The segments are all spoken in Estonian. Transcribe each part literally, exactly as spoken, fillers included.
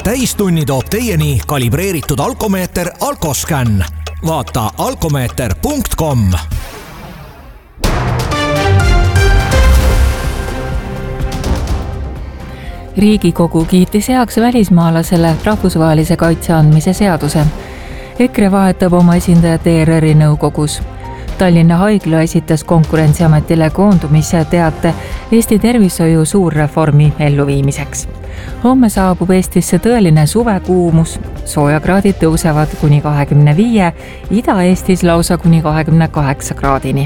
täistunni toob teieni kalibreeritud alkomeeter Alkoscan. Vaata alkomeeter punkt com. Riigikogu kiitis heaks välismaalasele rahvusvahelise kaitse andmise seaduse. EKRE vahetab oma esindajat E R R-i nõukogus. Tallinna Haigla esitas Konkurentsiametile koondumise teate Eesti tervishoiu suurreformi elluviimiseks. Homme saabub Eestisse tõeline suvekuumus, soojakraadid tõusevad kuni kahekümne viie, Ida-Eestis lausa kuni kahekümne kaheksa kraadini.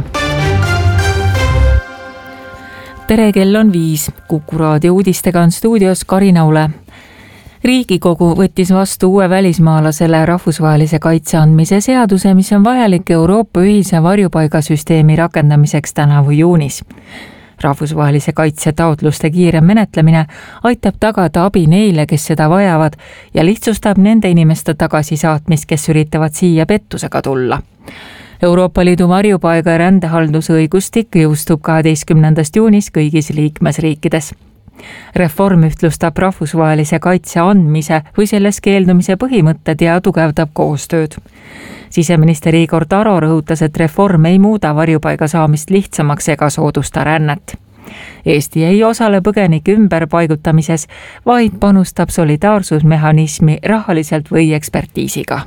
Tere, kell on viis. Kuku raadio uudistega on stuudios Karina Ule. Riigikogu võttis vastu uue välismaalasele rahvusvahelise kaitse andmise seaduse, mis on vajalik Euroopa ühise varjupaigasüsteemi rakendamiseks tänavu juunis. Rahvusvahelise kaitse taotluste kiire menetlemine aitab tagada abi neile, kes seda vajavad ja lihtsustab nende inimeste tagasisaatmist, kes üritavad siia pettusega tulla. Euroopa Liidu varjupaiga ja rändehaldusõigustik jõustub kaheteistkümnendast juunis kõigis liikmesriikides. Reform ühtlustab rahvusvahelise kaitse andmise või selles keeldumise põhimõtted ja tugevdab koostööd. Siseminister Igor Taro rõhutas, et reform ei muuda varjupaiga saamist lihtsamaks ega soodusta rännet. Eesti ei osale põgenike ümberpaigutamises, vaid panustab solidaarsusmehhanismi rahaliselt või ekspertiisiga.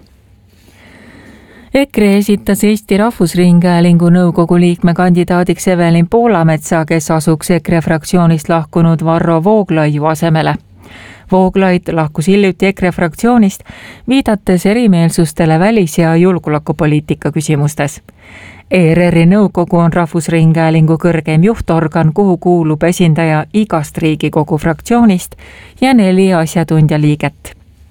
EKRE esitas Eesti Rahvusringhäälingu nõukogu liikme kandidaadiks Evelin Poolametsa, kes asuks EKRE fraktsioonist lahkunud Varro Vooglaiu asemele. Vooglaid lahkus hiljuti EKRE fraktsioonist, viidates erimeelsustele välis- ja julgeolekupoliitika küsimustes. E R R-i nõukogu on Rahvusringhäälingu kõrgeim juhtorgan, kuhu kuulub esindaja igast Riigikogu fraktsioonist ja neli asjatundja liiget.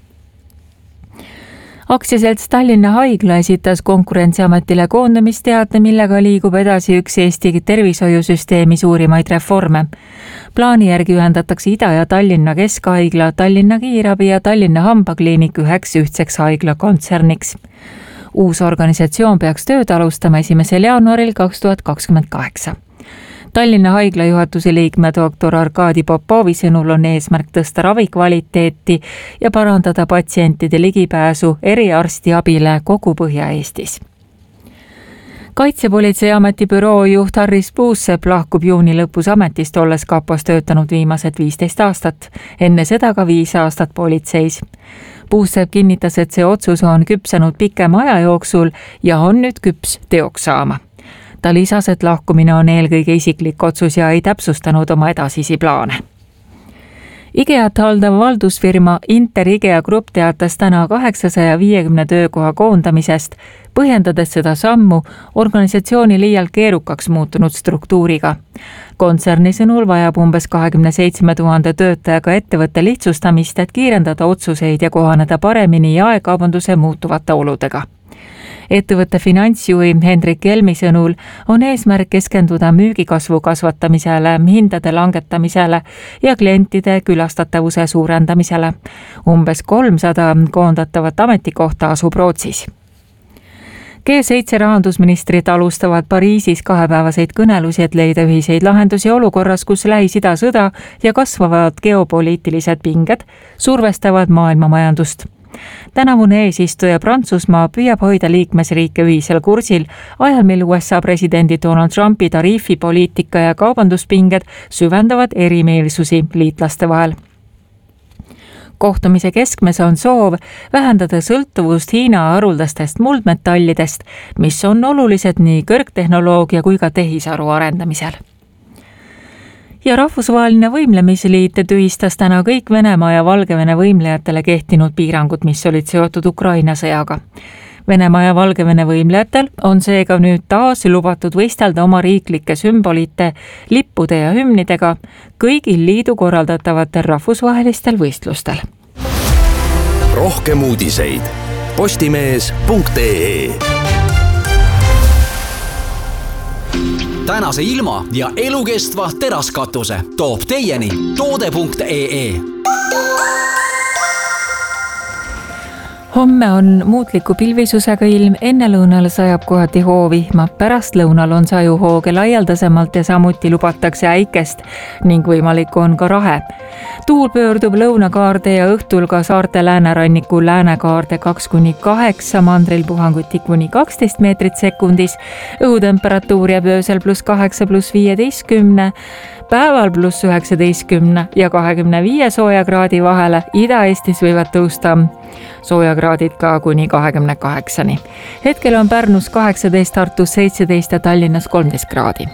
Aktsiaselts Tallinna Haigla esitas Konkurentsiametile koondamisteate, millega liigub edasi üks Eesti tervishoiusüsteemi suurimaid reforme. Plaani järgi ühendatakse Ida- ja Tallinna Keskhaigla, Tallinna Kiirabi ja Tallinna Hambakliinik üheks ühtseks haiglakontserniks. Uus organisatsioon peaks tööd alustama esimesel jaanuaril kaks tuhat kakskümmend kaheksa. Tallinna Haigla juhatuse liikme doktor Arkadi Popovi sõnul on eesmärk tõsta ravikvaliteeti ja parandada patsientide ligipääsu eriarstiabile kogu Põhja-Eestis. Kaitsepolitseiameti büroo juht Harris Puusepp lahkub juuni lõpus ametist, olles kapos töötanud viimased viisteist aastat, enne seda ka viis aastat politseis. Puusepp kinnitas, et see otsus on küpsenud pikema aja jooksul ja on nüüd küps teoks saama. Ta lisas, et lahkumine on eelkõige isiklik otsus ja ei täpsustanud oma edasisi plaane. IKEA-t haldav valdusfirma Inter IKEA Grupp teatas täna kaheksasaja viiekümne töökoha koondamisest, põhjendades seda sammu organisatsiooni liialt keerukaks muutunud struktuuriga. Kontserni sõnul vajab umbes kahekümne seitsme tuhande töötajaga ettevõtte lihtsustamist, et kiirendada otsuseid ja kohaneda paremini jaekaubanduse muutuvate oludega. Ettevõtte finantsjuhi Hendrik Helmi sõnul on eesmärk keskenduda müügikasvu kasvatamisele, hindade langetamisele ja klientide külastatavuse suurendamisele. Umbes kolmsada koondatavat ametikohta asub Rootsis. G seitse rahandusministrid alustavad Pariisis kahepäevaseid kõnelusi, et leida ühiseid lahendusi olukorras, kus Lähis-Ida sõda ja kasvavad geopoliitilised pinged survestavad maailma majandust. Tänavune eesistuja Prantsusmaa püüab hoida liikmesriike ühisel kursil, ajal mil U S A presidendi Donald Trumpi tariifipoliitika ja kaubanduspinged süvendavad erimeelsusi liitlaste vahel. Kohtumise keskmes on soov vähendada sõltuvust Hiina haruldastest muldmetallidest, mis on olulised nii kõrgtehnoloogia kui ka tehisaru arendamisel. Ja rahvusvaheline võimlemisliit tühistas täna kõik Venemaa ja Valgevene võimlejatele kehtinud piirangud, mis olid seotud Ukraina sõjaga. Venemaa ja Valgevene võimlejatel on seega nüüd taas lubatud võistelda oma riiklike sümbolite, lippude ja hümnidega kõigil liidu korraldatavatel rahvusvahelistel võistlustel. Rohkem uudiseid postimees punkt ee. Tänase ilma ja elukestva teraskatuse toob teieni toode punkt ee. Homme on muutliku pilvisusega ilm, enne lõunal sajab kohati hoovihma, pärast lõunal on sajuhooge laialdasemalt ja samuti lubatakse äikest ning võimalik on ka rahe. Tuul pöördub lõunakaarde ja õhtul ka saarte lääneranniku läänekaarde kaks kuni kaheksa, mandril puhanguti kuni kaksteist meetrit sekundis, õhutemperatuur jääb öösel pluss kaheksa pluss viieteistkümne, päeval pluss üheksateistkümne ja kahekümne viie soojakraadi vahele, Ida-Eestis võivad tõusta soojakraadid ka kuni kahekümne kaheksani. Hetkel on Pärnus kaheksateist, Tartus seitseteist ja Tallinnas kolmteist kraadi.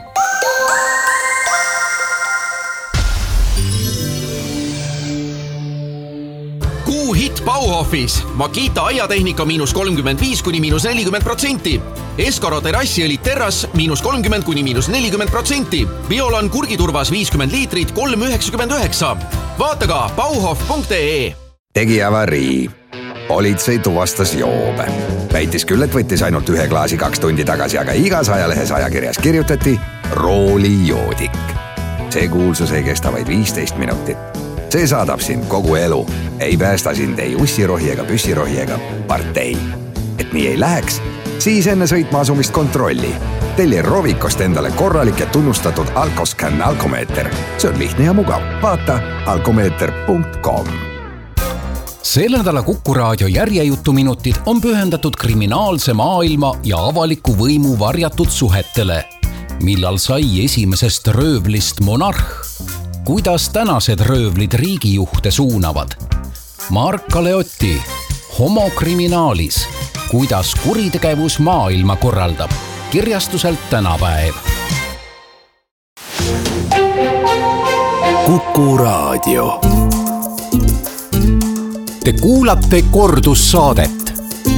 Kuu hit Bauhofis. Makita aiatehnika miinus kolmkümmend viis kuni miinus nelikümmend protsenti. Eskaro terrassiõlit terras miinus kolmkümmend kuni miinus nelikümmend protsenti. Biolan kurgiturvas viiskümmend liitrit kolm üheksakümmend üheksa. Vaata ka bauhof punkt ee. Tegi avarii. Politsei tuvastas joobe. Väitis küll, et võttis ainult ühe klaasi kaks tundi tagasi, aga igas ajalehes ajakirjas kirjutati roolijoodik. See kuulsus ei kesta vaid viisteist minutit. See saadab sind kogu elu. Ei päästa sind ei ussirohi ega püssirohi ega partei. Et nii ei läheks, siis enne sõitma asumist kontrolli. Telli Rovikost endale korralik ja tunnustatud Alcoscan alkomeeter. See on lihtne ja mugav. Vaata alkomeeter punkt com. Selle nädala Kuku raadio järjejutuminutid on pühendatud kriminaalse maailma ja avaliku võimu varjatud suhetele. Millal sai esimesest röövlist monarh? Kuidas tänased röövlid riigijuhte suunavad? Mark Kaleotti, Homokriminaalis. Kuidas kuritegevus maailma korraldab? Kirjastuselt Tänapäev. Kuku raadio. Te kuulate kordussaadet.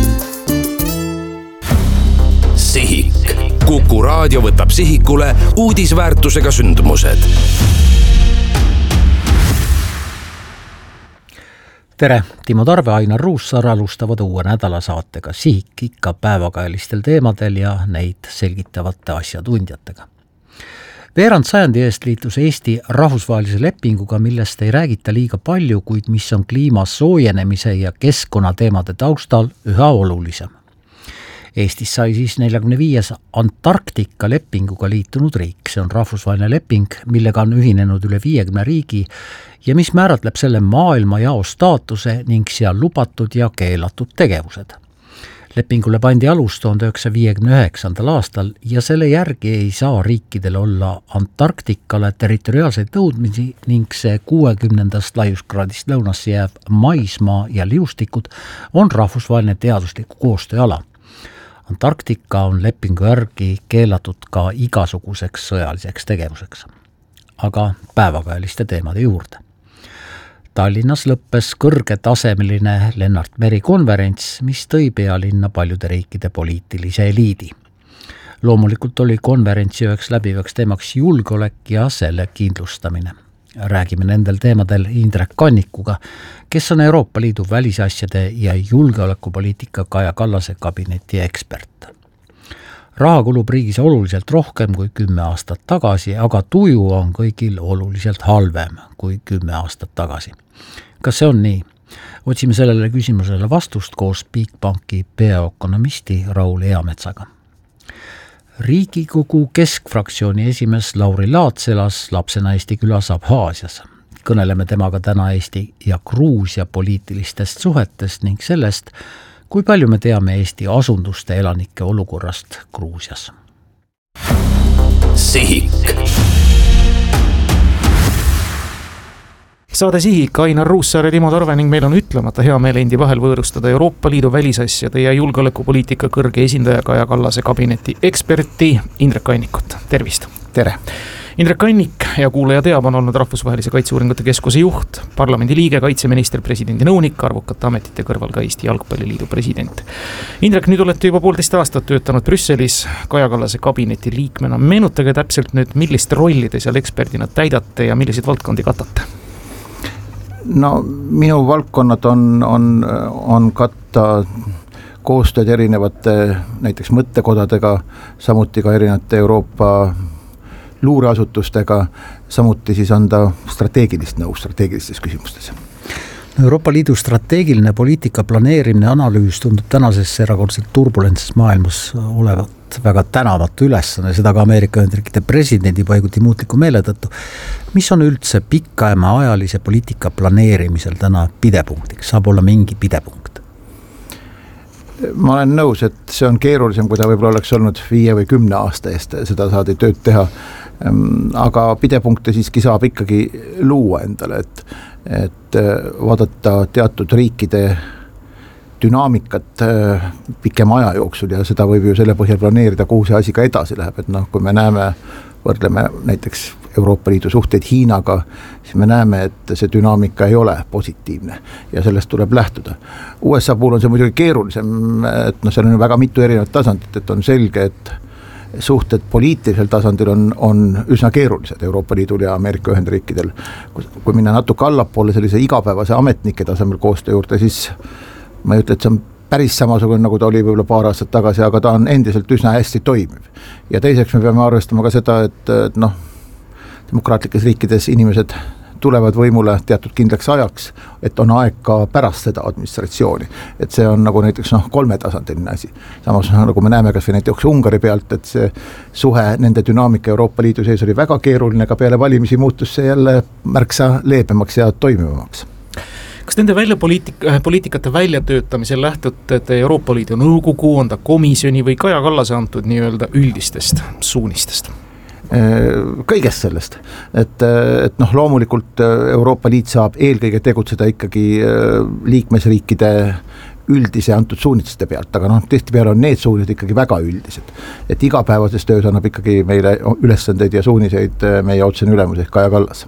Sihik. Kuku raadio võtab sihikule uudisväärtusega sündmused. Tere, Timo Tarve, Ainar Ruussaar alustavad uue nädala saatega Sihik ikka päevakaelistel teemadel ja neid selgitavate asjatundjatega. Veerand sajandi eest liitus Eesti rahvusvahelise lepinguga, millest ei räägita liiga palju, kuid mis on kliima soojenemise ja keskkonnateemade taustal üha olulisem. Eestis sai siis neljakümne viies Antarktika lepinguga liitunud riik. See on rahvusvaheline leping, millega on ühinenud üle viiekümne riigi ja mis määratleb selle maailma jao staatuse ning seal lubatud ja keelatud tegevused. Lepingule pandi alus tuhande üheksasaja viiekümne üheksandal aastal ja selle järgi ei saa riikidel olla Antarktikale territoriaalseid nõudmisi ning see kuuekümnendast laiuskraadist lõunasse jääv maismaa ja liustikud on rahvusvaheline teadusliku koostööala. Antarktika on lepingu järgi keelatud ka igasuguseks sõjaliseks tegevuseks. Aga päevakajaliste teemade juurde. Tallinnas lõppes kõrgetasemeline Lennart Meri konverents, mis tõi pealinna paljude riikide poliitilise eliidi. Loomulikult oli konverentsi üheks läbivaks teemaks julgeolek ja selle kindlustamine. Räägime nendel teemadel Indrek Kannikuga, kes on Euroopa Liidu välisasjade ja julgeolekupoliitika Kaja Kallase kabineti ekspert. Raha kulub riigis oluliselt rohkem kui kümme aastat tagasi, aga tuju on kõigil oluliselt halvem kui kümme aastat tagasi. Kas see on nii? Otsime sellele küsimusele vastust koos Bigbanki peaökonomisti Raul Eametsaga. Riigikogu keskfraktsiooni esimees Lauri Laats elas lapsena Eesti külas Abhaasias. Kõneleme temaga täna Eesti ja Gruusia poliitilistest suhetest ning sellest, kui palju me teame Eesti asunduste elanike olukorrast Gruusias. Sihik. Saade Sihik, Ainar Ruussaar ja Timo Tarve ning meil on ütlemata hea meel endi vahel võõrustada Euroopa Liidu välisasjade ja julgeolekupoliitika kõrge esindaja Kaja Kallase kabineti eksperti Indrek Kannikut. Tervist! Tere! Indrek Kannik ja kuulaja teab on olnud Rahvusvahelise Kaitseuuringute Keskuse juht, parlamendi liige, kaitseminister, presidendi nõunik, arvukate ametite kõrval ka Eesti Jalgpalliliidu president. Indrek, nüüd olete juba poolteist aastat töötanud Brüsselis Kaja Kallase kabineti liikmena. Meenutage täpselt nüüd, millist rolli te seal eksperdina täidate ja milliseid valdkondi katate? No minu valdkonnad on, on, on katta koostööd erinevate näiteks mõttekodadega, samuti ka erinevate Euroopa luureasutustega, samuti siis anda strateegilist nõu strateegilistes küsimustes. Euroopa Liidu strateegiline poliitika planeerimine analüüs tundub tänases erakordselt turbulentses maailmas olevat väga tänavatu ülesanne, seda ka Ameerika Ühendriikide presidendi paiguti muutliku meele tõttu. Mis on üldse pikaaema ajalise poliitika planeerimisel täna pidepunktiks? Saab olla mingi pidepunkt? Ma olen nõus, et see on keerulisem, kui ta võib-olla oleks olnud viie või kümne aasta eest, seda saadi tööd teha. Aga pidepunkte siiski saab ikkagi luua endale, et, et vaadata teatud riikide dünaamikat pikema aja jooksul ja seda võib ju selle põhjal planeerida, kuhu see asi ka edasi läheb, et noh, kui me näeme, võrdleme näiteks Euroopa Liidu suhteid Hiinaga, siis me näeme, et see dünaamika ei ole positiivne ja sellest tuleb lähtuda. U S A puhul on see muidugi keerulisem, et noh, seal on väga mitu erinevat tasandit, et on selge, et suhted poliitilisel tasandil on, on üsna keerulised Euroopa Liidul ja Ameerika Ühendriikidel. Kui minna natuke allapoole sellise igapäevase ametnike tasemel koostöö juurde, siis ma ei ütle, et see on päris samasugune, nagu ta oli võib-olla paar aastat tagasi, aga ta on endiselt üsna hästi toimiv. Ja teiseks me peame arvestama ka seda, et, et noh, demokraatlikes riikides inimesed tulevad võimule teatud kindlaks ajaks, et on aeg ka pärast seda administratsiooni. Et see on nagu näiteks noh, kolmetasandiline asi. Samas nagu me näeme kas või näiteks Ungari pealt, et see suhe nende dünaamika Euroopa Liidu sees oli väga keeruline, aga peale valimisi muutus see jälle märksa leebemaks ja toimivamaks. Kas nende välja poliitik, poliitikate väljatöötamisel lähtute Euroopa Liidu nõukogu, on ta komisjoni või Kaja Kallase antud nii-öelda üldistest suunistest? Kõigest sellest, et, et noh, loomulikult Euroopa Liit saab eelkõige tegutseda ikkagi liikmesriikide üldise antud suunitsuste pealt, aga noh, tihtipeale on need suunised ikkagi väga üldised, et igapäevases töös annab ikkagi meile ülesandeid ja suuniseid meie otsene ülemus ehk Kaja Kallas.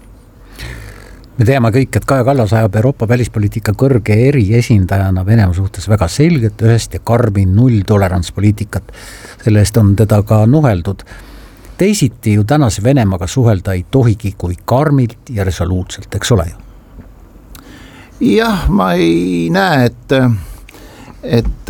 Me teame kõik, et Kaja Kallas ajab Euroopa välispoliitika kõrge eriesindajana Venemaa suhtes väga selget, ühest ja karmi nulltolerantspoliitikat. Selle eest on teda ka nuheldud. Teisiti ju tänase Venemaaga suhelda ei tohigi kui karmilt ja resoluutselt, eks ole ju? Jah, ma ei näe, et, et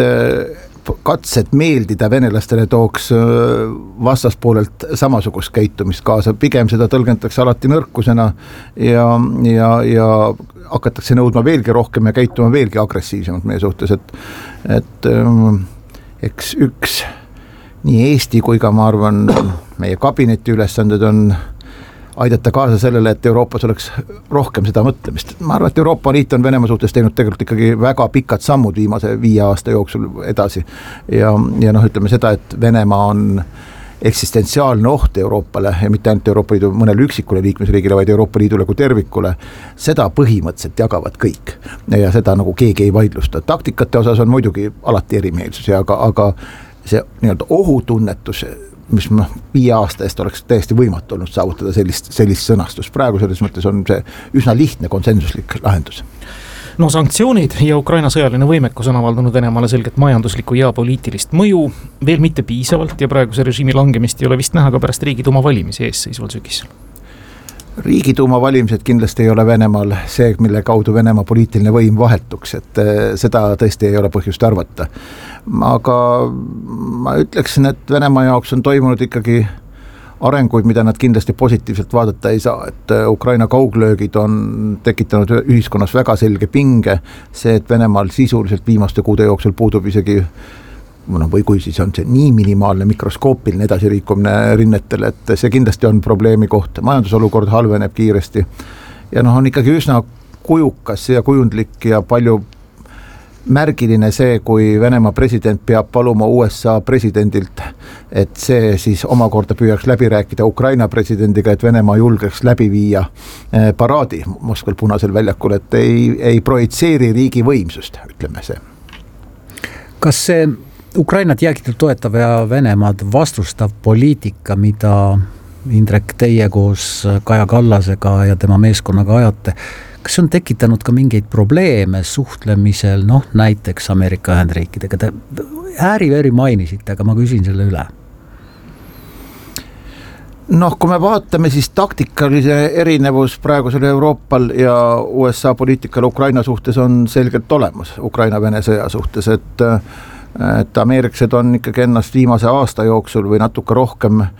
katsed meeldida venelastele tooks vastaspoolelt samasugust käitumist kaasa. Pigem seda tõlgendatakse alati nõrkusena ja, ja, ja hakatakse nõudma veelgi rohkem ja käituma veelgi agressiivsemalt meie suhtes, et, et eks üks nii Eesti kui ka ma arvan meie kabineti ülesanded on aidata kaasa sellele, et Euroopas oleks rohkem seda mõtlemist. Ma arvan, et Euroopa Liit on Venemaa suhtes teinud tegelikult ikkagi väga pikad sammud viimase viie aasta jooksul edasi ja, ja noh, ütleme seda, et Venemaa on eksistentsiaalne oht Euroopale ja mitte ainult Euroopa Liidu mõnele üksikule liikmesriigile, vaid Euroopa Liidule kui tervikule, seda põhimõtteliselt jagavad kõik ja seda nagu keegi ei vaidlusta. Taktikate osas on muidugi alati erimeelsusi, aga, aga see nii-öelda ohutunnetus, mis ma viie aasta eest oleks täiesti võimatu olnud saavutada sellist, sellist sõnastust. Praegu selles mõttes on see üsna lihtne konsensuslik lahendus. No sanktsioonid ja Ukraina sõjaline võimekus on avaldanud Venemaale selget majanduslikku ja poliitilist mõju, veel mitte piisavalt ja praeguse režiimi langemist ei ole vist näha ka pärast Riigiduuma valimisi eesseisval sügisel. Riigiduuma valimised kindlasti ei ole Venemaal see, mille kaudu Venemaa poliitiline võim vahetuks, et seda tõesti ei ole põhjust arvata. Aga ma ütleksin, et Venemaa jaoks on toimunud ikkagi arenguid, mida nad kindlasti positiivselt vaadata ei saa, et Ukraina kauglöögid on tekitanud ühiskonnas väga selge pinge, see, et Venemaal sisuliselt viimaste kuude jooksul puudub isegi või kui siis on see nii minimaalne mikroskoopiline edasiriikumine rinnetel, et see kindlasti on probleemi koht. Majandusolukord halveneb kiiresti ja noh, on ikkagi üsna kujukas ja kujundlik ja palju märgiline see, kui Venemaa president peab paluma U S A presidendilt, et see siis omakorda püüaks läbi rääkida Ukraina presidendiga, et Venemaa julgeks läbi viia paraadi Moskval punasel väljakul, et ei, ei projitseeri riigi võimsust, ütleme see. Kas see Ukrainat jäägitult toetav ja Venemaad vastustav poliitika, mida Indrek teie koos Kaja Kallasega ja tema meeskonnaga ajate, kas on tekitanud ka mingeid probleeme suhtlemisel, noh näiteks Ameerika Ühendriikidega? Te ääri-veri mainisite, aga ma küsin selle üle. Noh, kui me vaatame, siis taktikalise erinevus praegusel Euroopal ja U S A poliitikal Ukraina suhtes on selgelt olemas, Ukraina-Vene sõja suhtes, et et ameeriklased on ikkagi ennast viimase aasta jooksul või natuke rohkem äh,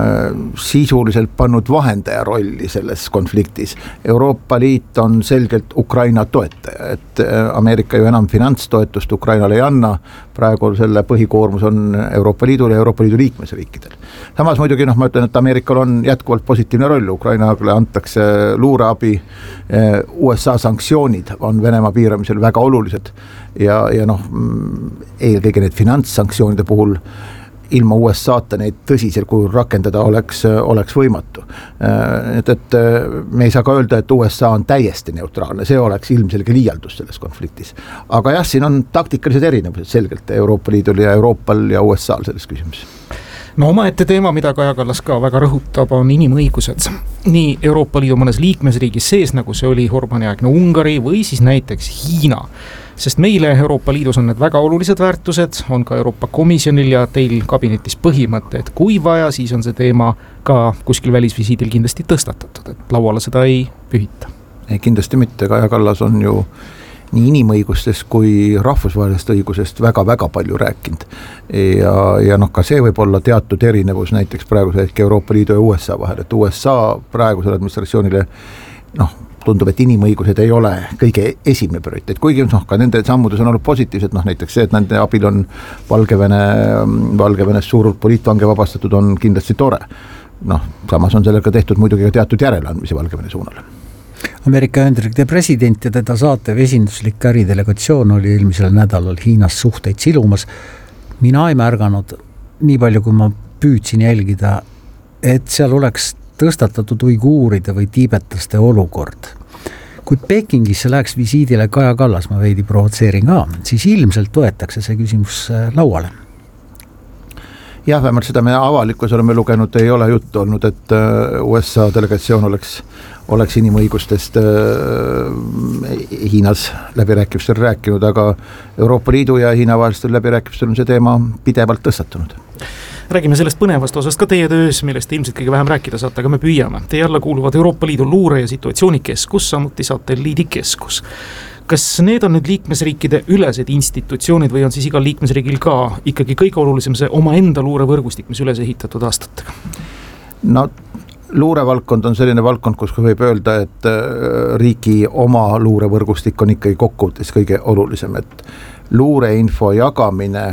sisuliselt pannud vahendaja rolli selles konfliktis. Euroopa Liit on selgelt Ukraina toetaja, et äh, Ameerika ju enam finantstoetust Ukrainale ei anna, praegu selle põhikoormus on Euroopa Liidul ja Euroopa Liidu liikmesriikidel. Samas muidugi noh, ma ütlen, et Ameerikal on jätkuvalt positiivne roll, Ukrainale antakse luureabi, äh, U S A sanktsioonid on Venemaa piiramisel väga olulised ja, ja noh, eelkõige need finantssanktsioonide puhul ilma U S A-ta neid tõsisel kujul rakendada oleks, oleks võimatu. Et, et me ei saa ka öelda, et U S A on täiesti neutraalne, see oleks ilmselge liialdus selles konfliktis. Aga jah, siin on taktikalised erinevused selgelt Euroopa Liidul ja Euroopal ja U S A-l selles küsimuses. No omaette teema, mida Kaja Kallas ka väga rõhutab, on inimõigused. Nii Euroopa Liidu mõnes liikmesriigis sees, nagu see oli Orbani-aegne Ungari või siis näiteks Hiina. Sest meile Euroopa Liidus on need väga olulised väärtused, on ka Euroopa Komisjonil ja teil kabinetis põhimõte, et kui vaja, siis on see teema ka kuskil välisvisiidil kindlasti tõstatatud, et lauale seda ei pühita. Ei, kindlasti mitte, Kaja Kallas on ju nii inimõigustest kui rahvusvahelisest õigusest väga-väga palju rääkinud. Ja, ja noh, ka see võib olla teatud erinevus näiteks praeguse hetke Euroopa Liidu ja U S A vahel, et U S A praegusele administratsioonile noh, tundub, et inimõigused ei ole kõige esimene prioriteet, kuigi noh, ka nende sammudes on olnud positiivsed, noh näiteks see, et nende abil on Valgevene, Valgevenes suurult poliitvange vabastatud, on kindlasti tore. Noh, samas on sellega tehtud muidugi ka teatud järeleandmisi Valgevene suunale. Ameerika Ühendriikide president ja teda saatev esinduslik äridelegatsioon oli eelmisel nädalal Hiinas suhteid silumas. Mina ei märganud, nii palju kui ma püüdsin jälgida, et seal oleks tõstatatud uiguuride või tiibetlaste olukord. Kui Pekingisse läheks visiidile Kaja Kallas, ma veidi provotseerin ka, siis ilmselt võetakse see küsimus lauale. Jah, vähemalt seda me avalikus oleme lugenud, ei ole juttu olnud, et U S A delegatsioon oleks, oleks inimõigustest Hiinas läbirääkimistel rääkinud, aga Euroopa Liidu ja Hiina vahelistel läbirääkimistel on see teema pidevalt tõstatunud. Räägime sellest põnevast osast ka teie töös, millest te ilmselt kõige vähem rääkida saate, aga me püüame. Teie alla kuuluvad Euroopa Liidu luure- ja situatsioonikeskus, samuti satelliidikeskus. Kas need on nüüd liikmesriikide ülesed institutsioonid või on siis igal liikmesriigil ka ikkagi kõige olulisem see oma enda luurevõrgustik, mis üles ehitatud aastatega? No luurevaldkond on selline valdkond, kus võib öelda, et riigi oma luurevõrgustik on ikkagi kokkuvõttes kõige olulisem, et luureinfo jagamine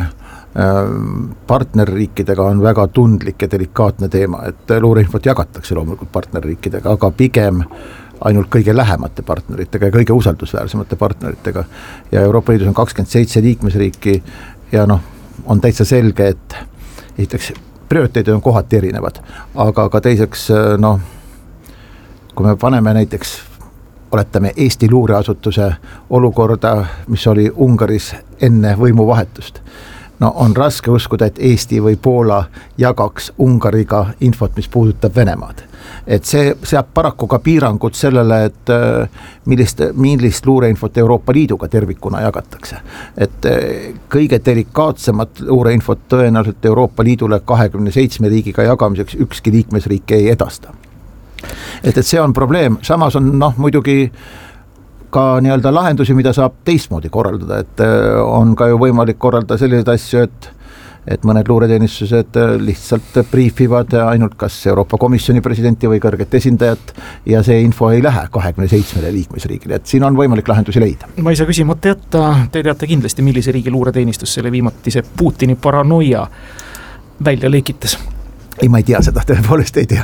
partnerriikidega on väga tundlik ja delikaatne teema, et luureinfot jagatakse loomulikult partnerriikidega, aga pigem ainult kõige lähemate partneritega ja kõige usaldusväärsemate partneritega ja Euroopa Liidus on kakskümmend seitse liikmesriiki ja noh, on täitsa selge, et esiteks prioriteedid on kohati erinevad, aga ka teiseks noh, kui me paneme näiteks oletame Eesti luureasutuse olukorda, mis oli Ungaris enne võimuvahetust, no on raske uskuda, et Eesti või Poola jagaks Ungariga infot, mis puudutab Venemaad. Et see seab paraku ka piirangud sellele, et millist, millist luureinfot Euroopa Liiduga tervikuna jagatakse. Et kõige delikaatsemat luureinfot tõenäoliselt Euroopa Liidule kahekümne seitsme riigiga jagamiseks ükski liikmesriik ei edasta. Et, et see on probleem, samas on noh, muidugi ka nii-öelda lahendusi, mida saab teistmoodi korraldada, et on ka ju võimalik korraldada selliseid asju, et et mõned luureteenistused lihtsalt briifivad ainult kas Euroopa Komisjoni presidenti või kõrget esindajat ja see info ei lähe kahekümne seitsmele liikmesriigile, et siin on võimalik lahendusi leida. Ma ei saa küsimata jätta, te teate kindlasti, millise riigi luureteenistus selle viimati see Putini paranoia välja lekitas. Ei, ma ei tea seda, tõepoolest ei tea.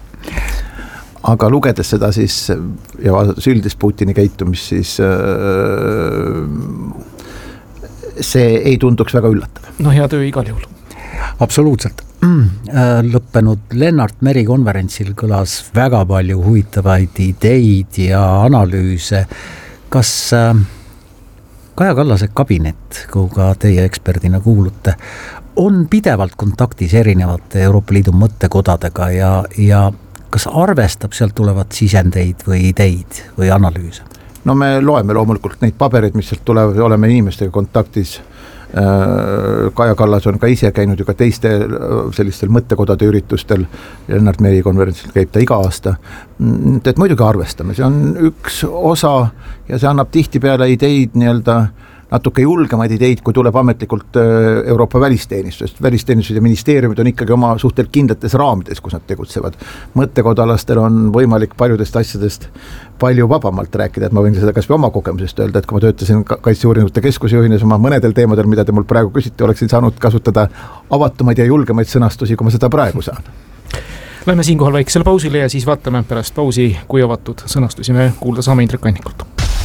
Aga lugedes seda siis ja üldist Putini käitumist, siis see ei tunduks väga üllatav. No hea töö igal juhul. Absoluutselt. Lõppenud Lennart Meri konverentsil kõlas väga palju huvitavaid ideid ja analüüse. Kas Kaja Kallase kabinet, kuhu ka teie eksperdina kuulute, on pidevalt kontaktis erinevate Euroopa Liidu mõttekodadega ja, ja kas arvestab sealt tulevad sisendeid või ideid või analüüse? No me loeme loomulikult neid pabereid, mis sealt tulevad ja oleme inimestega kontaktis. Kaja Kallas on ka ise käinud ju ka teiste sellistel mõttekodade üritustel. Lennart Meri konverentsil käib ta iga aasta. Et muidugi arvestame, see on üks osa ja see annab tihtipeale ideid nii-öelda natuke julgemaid ideid, kui tuleb ametlikult Euroopa välisteenistusest. Välisteenistused ja ministeeriumid on ikkagi oma suhtelt kindlates raamides, kus nad tegutsevad. Mõttekodalastel on võimalik paljudest asjadest palju vabamalt rääkida, et ma võin seda kas või oma kogemusest öelda, et kui ma töötasin Kaitseuuringute Keskuse juhina oma mõnedel teemadel, mida te mul praegu küsite, oleksin saanud kasutada avatumaid ja julgemaid sõnastusi, kui ma seda praegu saan. Lähme siinkohal väiksele pausile ja siis vaatame pärast pausi, kui avatud sõnastusi me kuulda saame Indrek Kannikult.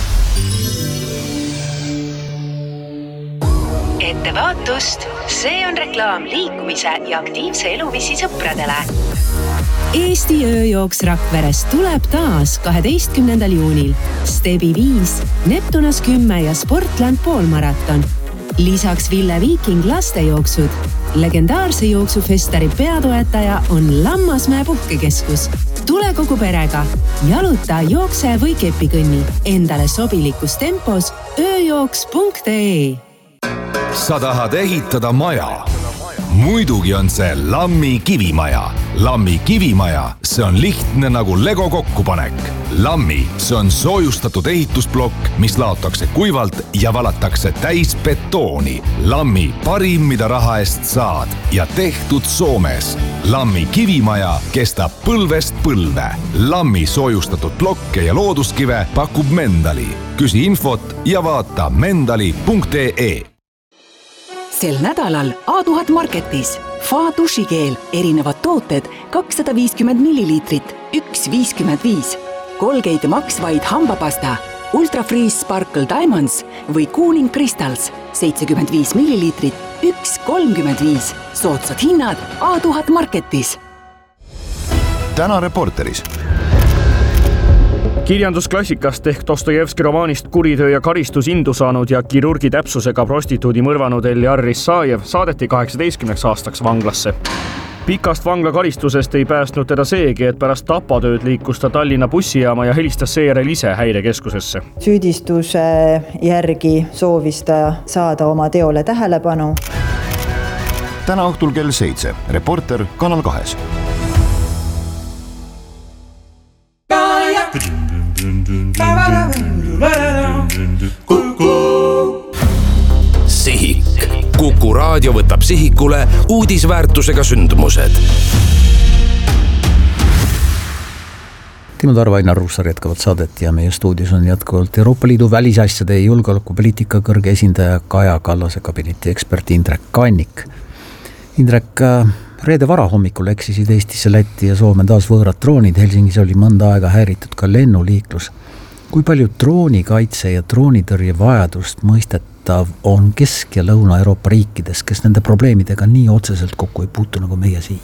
Ettevaatust, see on reklaam liikumise ja aktiivse eluviisi sõpradele. Eesti ööjooks Rakverest tuleb taas kaheteistkümnendal juunil. Stebi viis, Neptunas kümme ja Sportland poolmaraton. Lisaks Ville Viiking lastejooksud. Legendaarse jooksufestari peatoetaja on Lammasmäe puhkekeskus. Tule kogu perega, jaluta, jookse või kepikõnni. Endale sobilikus tempos ööjooks punkt ee. Sa tahad ehitada maja? Muidugi on see Lammi kivimaja. Lammi kivimaja, see on lihtne nagu Lego kokkupanek. Lammi, see on soojustatud ehitusblokk, mis laotakse kuivalt ja valatakse täis betooni. Lammi parim, mida raha eest saad ja tehtud Soomes. Lammi kivimaja kestab põlvest põlve. Lammi soojustatud blokke ja looduskive pakub Mendali. Küsi infot ja vaata mendali punkt ee. Sel nädalal A tuhat Marketis Fa dušikeel, erinevad tooted kakssada viiskümmend milliliitrit, üks viiskümmend viis. Colgate Max White hambapasta, Ultra Freeze Sparkle Diamonds või Cooling Crystals seitsekümmend viis milliliitrit, üks kolmkümmend viis. Soodsad hinnad A tuhat Marketis. Täna Reporteris. Kirjandusklassikast ehk Dostojevski romaanist Kuritöö ja karistus indu saanud ja kirurgi täpsusega prostituudi mõrvanud Eljar Risajev saadeti kaheksateistkümneks aastaks vanglasse. Pikast vanglakaristusest ei päästnud teda seegi, et pärast tapatööd liikus ta Tallinna bussijaama ja helistas seejärel ise häirekeskusesse. Süüdistuse järgi soovis ta saada oma teole tähelepanu. Täna õhtul kell seitse. Reporter Kanal kahes. Sihik. Kuku raadio võtab sihikule uudisväärtusega sündmused. Timo Tarve, Ainar Ruussaar jätkavad saadet ja meie stuudios on jätkuvalt Euroopa Liidu välisasjade ja julgeolekupoliitika kõrge esindaja Kaja Kallase kabineti ekspert Indrek Kannik. Indrek, reede varahommikul eksisid Eestisse, Lätti ja Soome taas võõrad droonid. Helsingis oli mõnda aega häiritud ka lennuliiklus. Kui palju droonikaitse ja droonitõrje vajadust mõistetav on Kesk- ja Lõuna-Euroopa riikides, kes nende probleemidega nii otseselt kokku ei puutu nagu meie siin?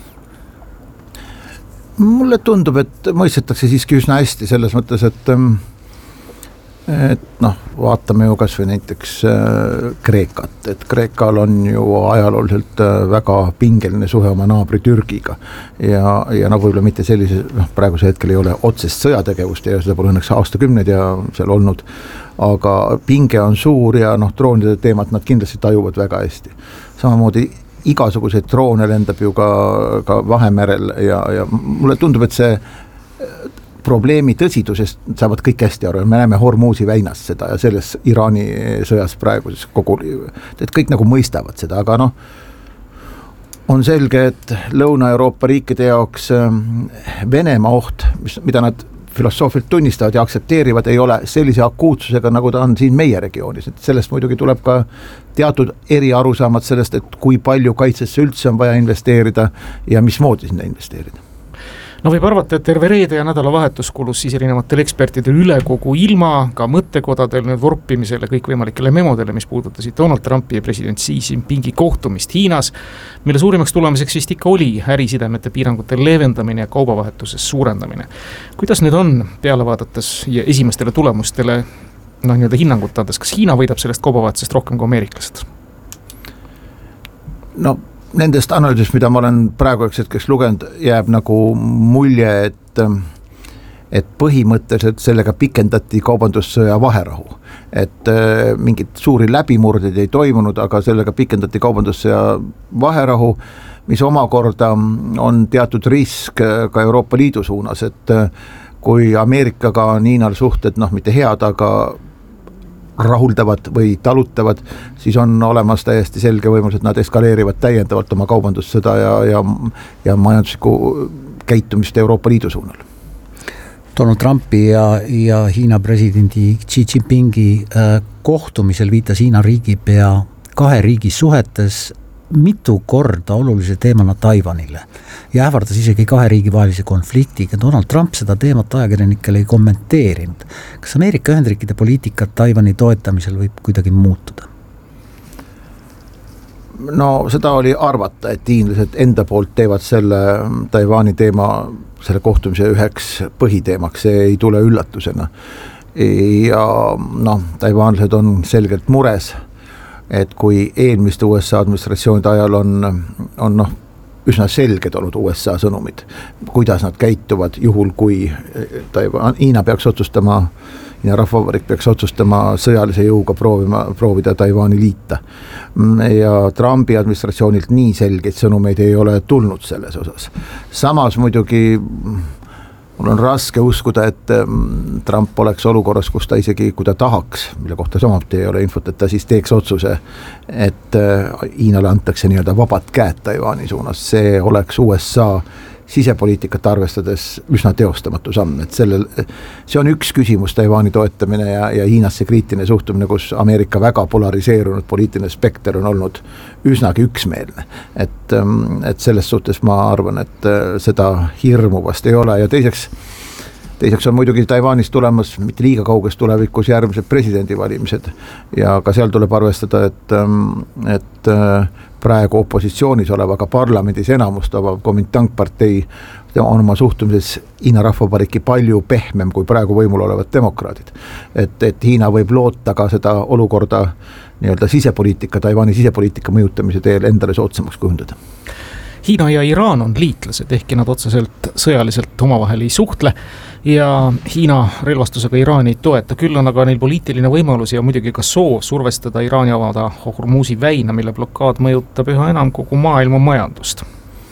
Mulle tundub, et mõistetakse siiski üsna hästi selles mõttes, et et noh, vaatame ju kas või näiteks Kreekat, et Kreekal on ju ajalooliselt väga pingeline suhe oma naabri Türgiga ja, ja no võib-olla mitte sellise, noh, praeguse hetkel ei ole otsest sõjategevust ja seda pole õnneks aastakümneid ja seal olnud, aga pinge on suur ja noh, droonide teemat nad kindlasti tajuvad väga hästi. Samamoodi igasuguseid droone lendab ju ka, ka Vahemerel ja, ja mulle tundub, et see probleemi tõsidusest saavad kõik hästi aru ja me näeme Hormuzi väinas seda ja selles Iraani sõjas praeguses kogu, et kõik nagu mõistavad seda, aga noh, on selge, et Lõuna-Euroopa riikide jaoks Venemaa oht, mis, mida nad filosoofilt tunnistavad ja aksepteerivad, ei ole sellise akuutsusega, nagu ta on siin meie regioonis, et sellest muidugi tuleb ka teatud eri arusaamad sellest, et kui palju kaitsesse üldse on vaja investeerida ja mismoodi sinna investeerida. No võib arvata, et terve reede ja nädalavahetus kulus siis erinevatel ekspertidel üle kogu ilma, ka mõttekodadel nüüd vorpimisele kõikvõimalikele memodele, mis puudutasid Donald Trumpi ja president Xi Jinpingi kohtumist Hiinas, mille suurimaks tulemiseks vist ikka oli ärisidemete piirangute leevendamine ja kaubavahetuses suurendamine. Kuidas nüüd on peale vaadates ja esimestele tulemustele noh, nii-öelda hinnangut andes, kas Hiina võidab sellest kaubavahetusest rohkem kui ameeriklased? No nendest analüüsist, mida ma olen praegu üks hetkeks lugenud, jääb nagu mulje, et, et põhimõtteliselt sellega pikendati kaubandussõja vaherahu. Et mingid suuri läbimurdeid ei toimunud, aga sellega pikendati kaubandussõja vaherahu, mis omakorda on teatud risk ka Euroopa Liidu suunas, et kui Ameerikaga on Hiinal suhted, noh mitte head, aga rahuldavad või talutavad, siis on olemas täiesti selge võimalus, et nad eskaleerivad täiendavalt oma kaubandussõda ja, ja, ja majanduslikku käitumist Euroopa Liidu suunal. Donald Trumpi ja, ja Hiina presidendi Xi Jinpingi kohtumisel viitas Hiina riigipea kahe riigi suhetes mitu korda olulise teemana Taiwanile ja ähvardas isegi kahe riigi vahelise konfliktiga. Donald Trump seda teemat ajakirjanikele ei kommenteerinud. Kas Ameerika Ühendriikide poliitikat Taiwani toetamisel võib kuidagi muutuda? No seda oli arvata, et hiinlased enda poolt teevad selle Taiwani teema, selle kohtumise üheks põhiteemaks, see ei tule üllatusena. Ja noh, taiwanlased on selgelt mures, et kui eelmiste U S A administratsioonide ajal on, on noh, üsna selged olnud U S A sõnumid, kuidas nad käituvad juhul, kui Taiwan, Hiina peaks otsustama, Hiina rahvavabariik peaks otsustama sõjalise jõuga proovima, proovida Taiwani liita. Ja Trumpi administratsioonilt nii selgeid sõnumeid ei ole tulnud selles osas. Samas muidugi mul on raske uskuda, et Trump oleks olukorras, kus ta isegi, kui ta tahaks, mille kohta samuti ei ole infot, et ta siis teeks otsuse, et Hiinale antakse nii-öelda vabad käed Taiwani suunas. See oleks U S A sisepoliitikat arvestades üsna teostamatu samm, et sellel, see on üks küsimus Taiwani toetamine ja, ja Hiinasse kriitiline suhtumine, kus Ameerika väga polariseerunud poliitiline spekter on olnud üsnagi üksmeelne. Et, et selles suhtes ma arvan, et seda hirmu vast ei ole ja teiseks, teiseks on muidugi Taiwanis tulemas mitte liiga kauges tulevikus järgmised presidendivalimised ja ka seal tuleb arvestada, et, et praegu opositsioonis oleva, aga parlamendis enamust oma Kuomintang-partei on oma suhtumises Hiina rahvavabariiki palju pehmem kui praegu võimul olevad demokraadid. Et, et Hiina võib loota ka seda olukorda nii-öelda sisepoliitika, Taiwani sisepoliitika mõjutamise teel endale soodsamaks kujundada. Hiina ja Iraan on liitlased, ehkki nad otseselt sõjaliselt omavahel ei suhtle ja Hiina relvastusega Iraani ei toeta, küll on aga neil poliitiline võimalus ja muidugi ka soov survestada Iraani avada Hormuzi väina, mille blokaad mõjutab üha enam kogu maailma majandust.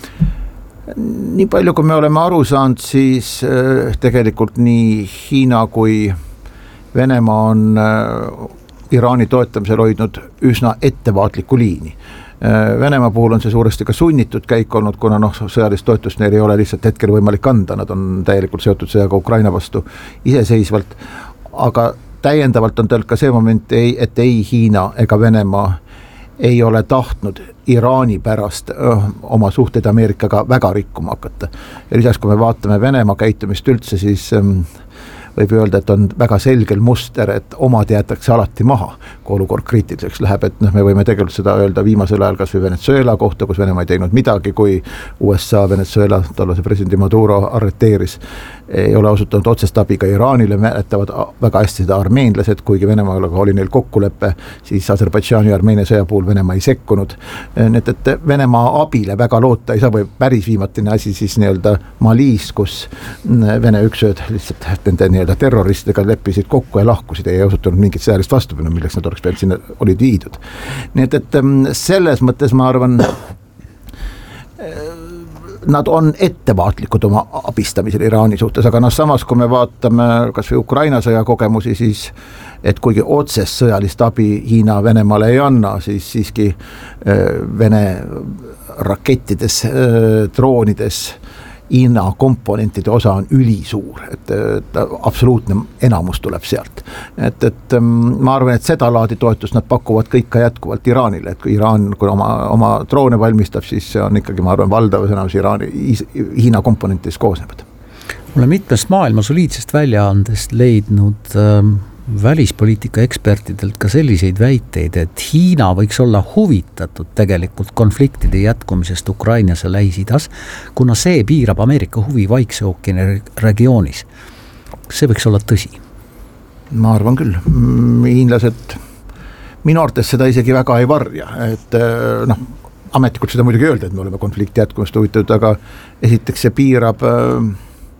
Nii palju, kui me oleme aru saanud, siis tegelikult nii Hiina kui Venemaa on Iraani toetamisel hoidnud üsna ettevaatliku liini. Venemaa puhul on see suuresti ka sunnitud käik olnud, kuna noh, sõjalist toetust neil ei ole lihtsalt hetkel võimalik anda, nad on täielikult seotud sõjaga Ukraina vastu iseseisvalt, aga täiendavalt on tal ka see moment, et ei Hiina ega Venemaa ei ole tahtnud Iraani pärast öö, oma suhteid Ameerikaga väga rikkuma hakata. Ja lisaks, kui me vaatame Venemaa käitumist üldse, siis öö, võib öelda, et on väga selgel muster, et omad jäetakse alati maha, kui olukord kriitiliseks läheb, et noh, me võime tegelikult seda öelda viimasel ajal kas või Venezuela kohta, kus Venemaa ei teinud midagi, kui U S A Venezuela tollase presidendi Maduro arreteeris, ei ole osutunud otsest abiga Iraanile, mäletavad väga hästi seda armeenlased, kuigi Venemaaga oli neil kokkulepe, siis Aserbaidžaani ja Armeenia sõja puhul Venemaa ei sekkunud. Nii et Venemaa abile väga loota ei saa, või päris viimatine asi siis nii-öelda Malis, kus Vene üksööd lihtsalt nende nii-öelda terroristidega leppisid kokku ja lahkusid, ei osutunud mingit sõjalist vastupanu, milleks nad oleks pealt sinna olid viidud. Nii et, et selles mõttes ma arvan, nad on ettevaatlikud oma abistamisel Iraani suhtes, aga noh, samas kui me vaatame kas või Ukraina sõja kogemusi, siis et kuigi otsest sõjalist abi Hiina Venemaale ei anna, siis siiski Vene rakettides, droonides Hiina komponentide osa on ülisuur, et, et absoluutne enamus tuleb sealt. Et, et ma arvan, et seda laadi toetust nad pakuvad kõik ka jätkuvalt Iraanile, et kui Iraan kui oma, oma droone valmistab, siis see on ikkagi, ma arvan, valdavas enamus Iraani, Hiina komponentidest koosnevad. Olen mitmest maailma soliidsest väljaandest leidnud ähm, välispoliitika ekspertidelt ka selliseid väiteid, et Hiina võiks olla huvitatud tegelikult konfliktide jätkumisest Ukrainas ja Lähis-Idas, kuna see piirab Ameerika huvi Vaikse ookeani regioonis. See võiks olla tõsi? Ma arvan küll. Hiinlased minu arvates seda isegi väga ei varja, et noh, ametlikult seda muidugi öelda, et me oleme konflikti jätkumist huvitatud, aga esiteks see piirab äh,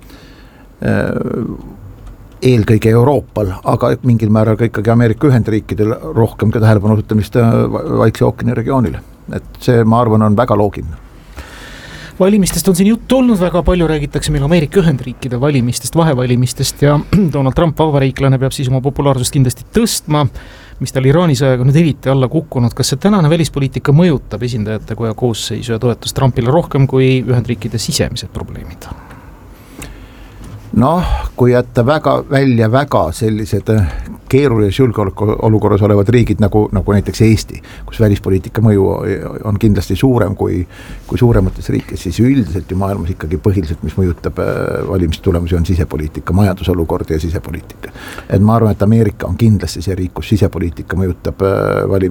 äh, eelkõige Euroopal, aga mingil määral ka ikkagi Ameerika Ühendriikidel rohkem ka tähelepanu osutamist Vaikse ookeani regioonile. Et see, ma arvan, on väga loogiline. Valimistest on siin juttu olnud, väga palju räägitakse meil Ameerika Ühendriikide valimistest, vahevalimistest ja Donald Trump, vabariiklane, peab siis oma populaarsust kindlasti tõstma, mis tal Iraani sõjaga nüüd eriti alla kukkunud. Kas see tänane välispoliitika mõjutab esindajate koja koosseisu ja toetust Trumpile rohkem kui Ühendriikide sisemised probleemid? Noh, kui jätta väga välja väga sellised keerulises julgeoleku olukorras olevad riigid nagu, nagu näiteks Eesti, kus välispoliitika mõju on kindlasti suurem kui, kui suuremates riikides, siis üldiselt ju maailmas ikkagi põhiliselt, mis mõjutab valimistulemusi, on sisepoliitika, majandusolukord ja sisepoliitika. Et ma arvan, et Ameerika on kindlasti see riik, kus sisepoliitika mõjutab valimisi.